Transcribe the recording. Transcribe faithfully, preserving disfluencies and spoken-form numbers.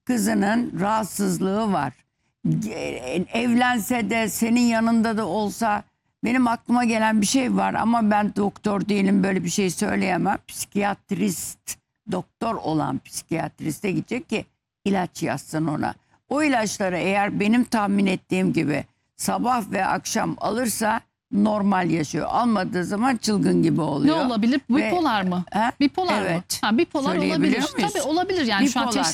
kızının rahatsızlığı var. Evlense de senin yanında da olsa, benim aklıma gelen bir şey var ama ben doktor değilim, böyle bir şey söyleyemem. Psikiyatrist, doktor olan psikiyatriste gidecek ki ilaç yazsın ona. O ilaçları eğer benim tahmin ettiğim gibi sabah ve akşam alırsa normal yaşıyor. Almadığı zaman çılgın gibi oluyor. Ne olabilir? Bipolar Ve, mı? He? Bipolar Evet. mı? Ha, bipolar Söyleyebiliyor olabilir. muyuz? Tabii olabilir yani. Şu an Bipolar.